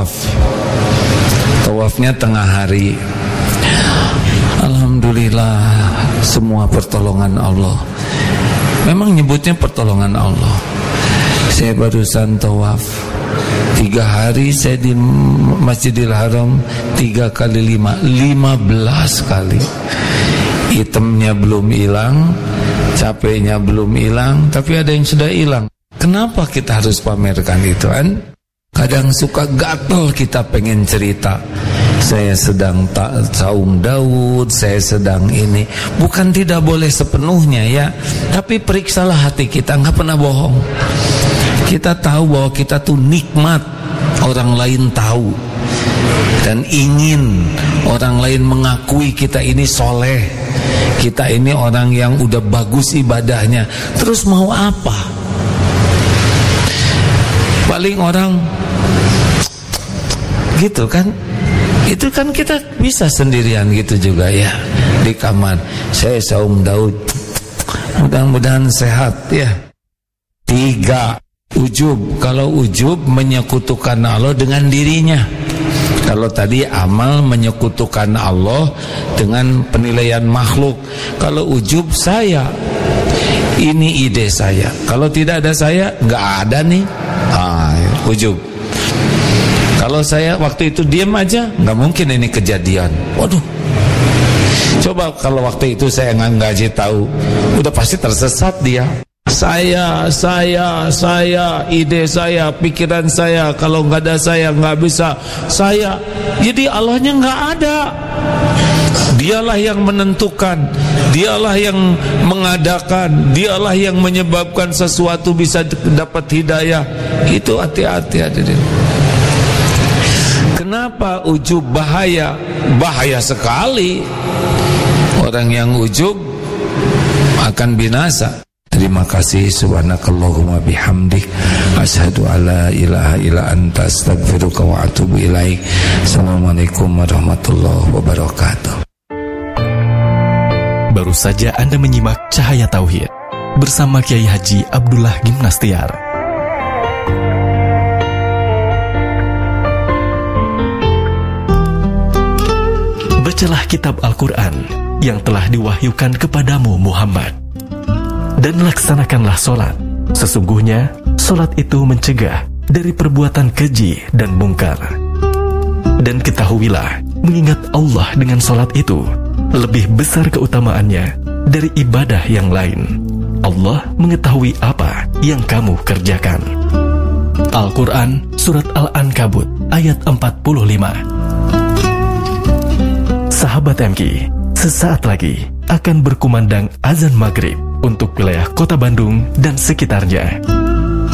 Tawafnya tengah hari. Alhamdulillah, semua pertolongan Allah. Memang nyebutnya pertolongan Allah. Saya barusan tawaf 3 hari, saya di Masjidil Haram 3 kali 5, 15 kali. Hitamnya belum hilang, capeknya belum hilang, tapi ada yang sudah hilang. Kenapa kita harus pamerkan itu kan? Kadang suka gatel kita pengen cerita. Saya sedang saum Daud, saya sedang ini. Bukan tidak boleh sepenuhnya ya, tapi periksalah hati kita, nggak pernah bohong. Kita tahu bahwa kita tuh nikmat, orang lain tahu, dan ingin orang lain mengakui kita ini soleh, kita ini orang yang udah bagus ibadahnya. Terus mau apa? Paling orang gitu kan. Itu kan kita bisa sendirian gitu juga ya, di kamar. Saya saum Daud, mudah-mudahan sehat ya. 3, ujub. Kalau ujub menyekutukan Allah dengan dirinya. Kalau tadi amal menyekutukan Allah dengan penilaian makhluk. Kalau ujub, saya, ini ide saya. Kalau tidak ada saya, nggak ada nih. Ujub. Kalau saya waktu itu diam aja, nggak mungkin ini kejadian. Waduh. Coba kalau waktu itu saya nggak ngasih tahu, udah pasti tersesat dia. Saya, ide saya, pikiran saya, kalau nggak ada saya nggak bisa. Saya, jadi Allahnya nggak ada. Dialah yang menentukan, dialah yang mengadakan, dialah yang menyebabkan sesuatu bisa dapat hidayah. Itu hati-hati hadirin. Kenapa ujub bahaya? Bahaya sekali. Orang yang ujub akan binasa. Terima kasih. Subhanakallahumma bihamdik, asyhadu alla ilaha illa anta, astaghfiruka wa atubu ilaik. Assalamualaikum warahmatullahi wabarakatuh. Baru saja Anda menyimak Cahaya Tauhid bersama Kiai Haji Abdullah Gimnastiar. Bacalah kitab Al-Quran yang telah diwahyukan kepadamu Muhammad, dan laksanakanlah solat. Sesungguhnya solat itu mencegah dari perbuatan keji dan mungkar. Dan ketahuilah, mengingat Allah dengan solat itu lebih besar keutamaannya dari ibadah yang lain. Allah mengetahui apa yang kamu kerjakan. Al-Quran Surat Al-Ankabut ayat 45. Sahabat MQ, sesaat lagi akan berkumandang azan maghrib untuk wilayah Kota Bandung dan sekitarnya.